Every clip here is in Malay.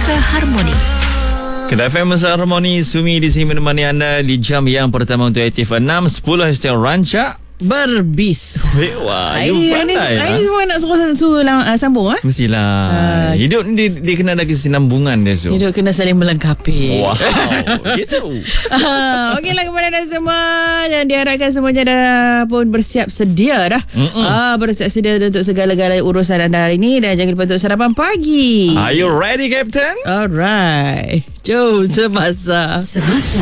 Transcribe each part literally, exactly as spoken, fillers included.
Mesra Harmoni. Kedai F M Mesra Harmoni, Sumi di sini menemani anda di jam yang pertama untuk aktif enam sepuluh hashtag rancak berbis. Wah, Ini, you ini, pandai lah. ini semua nak suruh-suruh uh, sambung eh? Mestilah. Uh, Hidup ni dia, dia kena ada kesinambungan dia, Su. Hidup kena saling melengkapi. Wow, gitu. uh, Okeylah kepada anda semua, dan diharapkan semuanya dah pun bersiap sedia dah. uh, Bersiap sedia untuk segala-gala urusan anda hari ini. Dan jangan lupa untuk sarapan pagi. Are you ready, Captain? Alright, jom semasa Semasa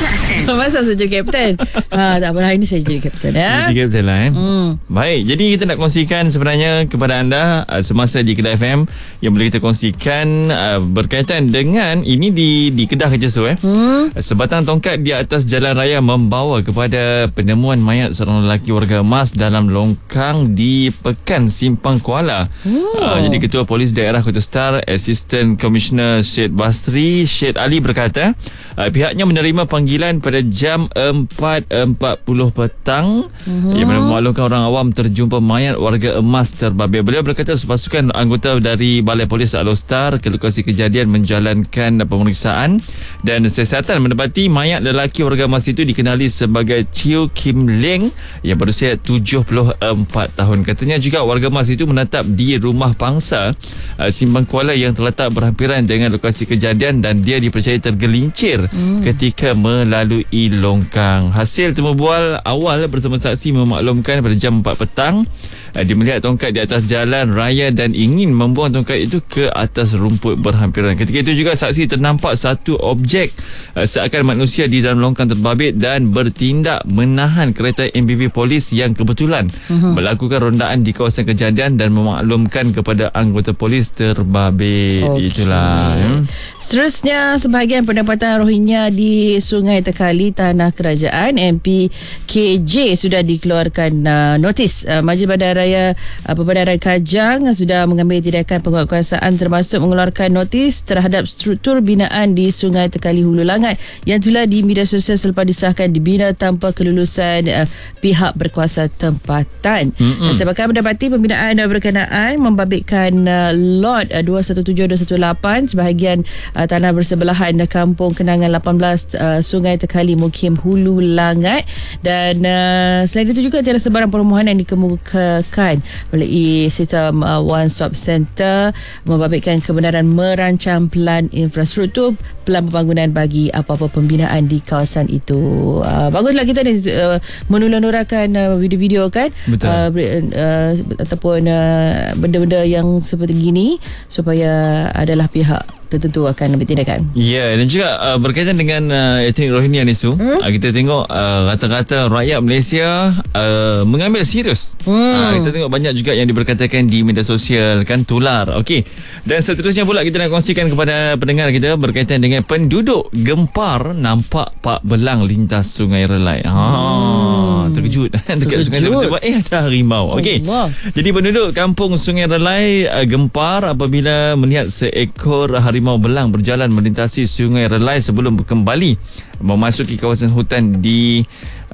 Semasa saja Kapten. ha, Tak apalah, ini saya jadi Kapten ya. Jadi Captain lah eh. Hmm. Baik, jadi kita nak kongsikan sebenarnya kepada anda uh, semasa di Kedai F M yang boleh kita kongsikan uh, berkaitan dengan ini di di Kedah kerja tu eh. Hmm. Sebatang tongkat di atas jalan raya membawa kepada penemuan mayat seorang lelaki warga emas dalam longkang di Pekan Simpang Kuala. Oh. Uh, jadi Ketua Polis Daerah Kota Star, Assistant Commissioner Syed Basri Syed Ali berkata, uh, pihaknya menerima panggilan pada jam empat empat puluh petang uh-huh. yang memaklumkan orang awam terjumpa mayat warga emas terbabit. Beliau berkata sepasukan anggota dari Balai Polis Alostar ke lokasi kejadian menjalankan pemeriksaan dan siasatan mendapati mayat lelaki warga emas itu dikenali sebagai Teo Kim Leng yang berusia tujuh puluh empat tahun. Katanya juga warga emas itu menetap di rumah pangsa uh, Simpang Kuala yang terletak berhampiran dengan lokasi kejadian dan dia dipercayai tergelincir hmm. ketika melalui longkang. Hasil temu bual awal bersama saksi memaklumkan pada jam empat petang uh, dia melihat tongkat di atas jalan raya dan ingin membuang tongkat itu ke atas rumput berhampiran. Ketika itu juga saksi ternampak satu objek uh, seakan manusia di dalam longkang terbabit dan bertindak menahan kereta M P V polis yang kebetulan uh-huh. melakukan rondaan di kawasan kejadian dan memaklumkan kepada anggota polis terbabit. Okay. Itulah hmm. Seterusnya, sebahagian pendapatan Rohingya di Sungai Tekali Tanah Kerajaan M P K J sudah dikeluarkan uh, notis. uh, Majlis Bandaraya uh, Pembadaran Kajang sudah mengambil tindakan penguatkuasaan termasuk mengeluarkan notis terhadap struktur binaan di Sungai Tekali Hulu Langat yang telah di media sosial selepas disahkan dibina tanpa kelulusan uh, pihak berkuasa tempatan. Mm-hmm. Sebabkan mendapati pembinaan berkenaan membabitkan uh, lot uh, dua satu tujuh dua satu lapan sebahagian Uh, tanah bersebelahan uh, Kampung Kenangan lapan belas uh, Sungai Tekali Mukim Hulu Langat. Dan uh, selain itu juga tiada sebarang permohonan dikemukakan melalui sistem uh, One Stop Center membabitkan kebenaran merancang plan infrastruktur, pelan pembangunan bagi apa-apa pembinaan di kawasan itu. uh, Baguslah kita ni uh, menulur-nurkan uh, video-video kan. Betul. uh, uh, Ataupun uh, benda-benda yang seperti gini supaya adalah pihak tertentu akan ambil tindakan. Ya, yeah, dan juga uh, berkaitan dengan uh, etnik Rohingya ni, Su, hmm? uh, kita tengok uh, rata-rata rakyat Malaysia uh, mengambil serius. hmm. uh, Kita tengok banyak juga yang diberkatakan di media sosial kan tular. Okey. Dan seterusnya pula kita nak kongsikan kepada pendengar kita berkaitan dengan penduduk gempar nampak pak belang lintas Sungai Relai. Ha, hmm. terkejut dekat Sungai tiba-tiba eh ada harimau. Okey. Jadi penduduk kampung Sungai Relai uh, gempar apabila melihat seekor harimau Harimau belang berjalan melintasi Sungai Relai sebelum kembali memasuki kawasan hutan di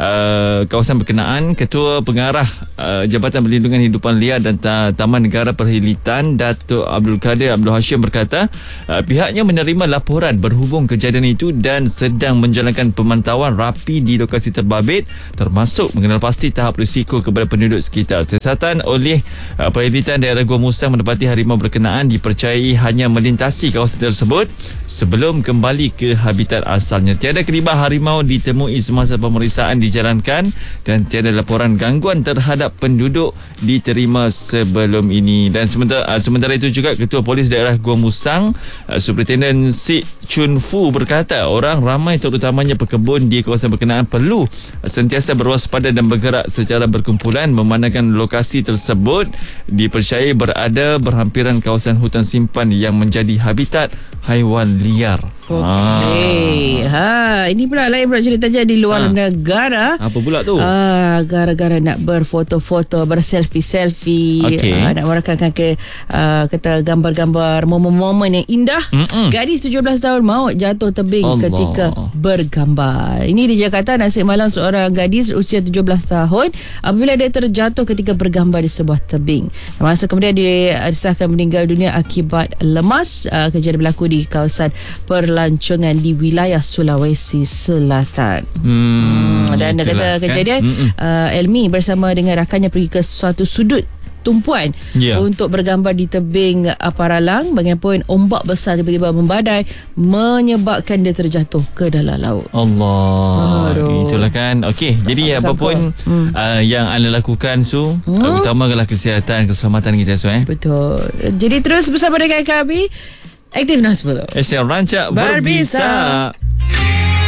uh, kawasan berkenaan. Ketua Pengarah uh, Jabatan Perlindungan Hidupan Liar dan Ta- Taman Negara Perhilitan, Datuk Abdul Kadir Abdul Hashim berkata, uh, pihaknya menerima laporan berhubung kejadian itu dan sedang menjalankan pemantauan rapi di lokasi terbabit termasuk mengenal pasti tahap risiko kepada penduduk sekitar. Siasatan oleh uh, Perhilitan Daerah Gua Musang mendapati harimau berkenaan dipercayai hanya melintasi kawasan tersebut sebelum kembali ke habitat asalnya. Tiada keribat harimau ditemui semasa pemeriksaan dijalankan dan tiada laporan gangguan terhadap penduduk diterima sebelum ini. Dan sementara, sementara itu juga Ketua Polis Daerah Gua Musang, Superintendent Sik Chun Fu berkata orang ramai terutamanya pekebun di kawasan berkenaan perlu sentiasa berwaspada dan bergerak secara berkumpulan memandangkan lokasi tersebut dipercayai berada berhampiran kawasan hutan simpan yang menjadi habitat haiwan liar. Okey. Ha, ini pula lain pula ceritanya di luar ha. negara. Apa pula tu? Ah, gara-gara nak berfoto-foto, berselfie-selfie, okay. ah, nak merakamkan ke uh, kata gambar-gambar momen-momen yang indah. Mm-mm. Gadis tujuh belas tahun maut jatuh tebing Allah. ketika bergambar. Ini di Jakarta, nasib malang seorang gadis usia tujuh belas tahun apabila dia terjatuh ketika bergambar di sebuah tebing. Masa kemudian dia disahkan meninggal dunia akibat lemas. Uh, kejadian berlaku di di kawasan perlancongan di wilayah Sulawesi Selatan. Hmm, Dan dia kata itulah, kejadian kan? uh, Elmi bersama dengan rakannya pergi ke suatu sudut tumpuan Ya. untuk bergambar di tebing uh, Paralang. Bagaimanapun ombak besar tiba-tiba membadai menyebabkan dia terjatuh ke dalam laut. Allah. Aduh. Itulah kan. Okey, jadi sangka-sangka. apapun Hmm. uh, yang anda lakukan Su, Hmm? uh, utamakanlah kesihatan, keselamatan kita Su eh. Betul. Jadi terus bersama dengan kami Aktif enam sepuluh. Aisyah Rancak Berbisa. Berbisa.